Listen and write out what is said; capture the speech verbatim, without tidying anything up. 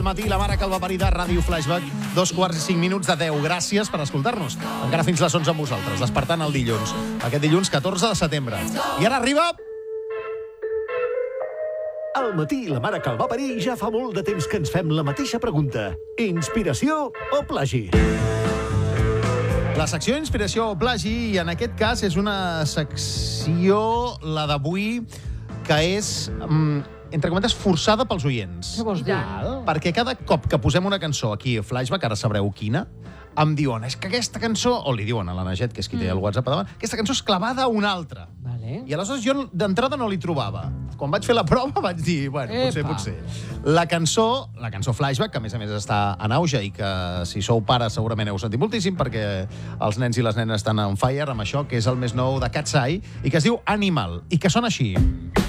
matí, la mare que el va parir de Ràdio Flashback, dos quarts i cinc minuts de deu. Gràcies per escoltar-nos. Encara fins les onze amb vosaltres, despertant el dilluns. Aquest dilluns catorze de setembre. I ara arriba... Al matí, la mare que el va parir, ja fa molt de temps que ens fem la mateixa pregunta. Inspiració o plagi? La secció Inspiració o plagi, i en aquest cas és una secció, la d'avui, que és... Mm, entre cometes, forçada pels oients. Què vols dir? Perquè cada cop que posem una cançó aquí a Flashback, ara sabreu quina, em diuen, és que aquesta cançó, o li diuen a la Naget, que és qui té el WhatsApp a davant, aquesta cançó és clavada a una altra. Vale. I aleshores jo d'entrada no li trobava. Quan vaig fer la prova vaig dir, bueno, potser, Epa. potser. La cançó, la cançó Flashback, que a més a més està en auge i que si sou pares segurament heu sentit moltíssim perquè els nens i les nenes estan on fire amb això, que és el més nou de Cat's Eye i que es diu Animal, i que sona així.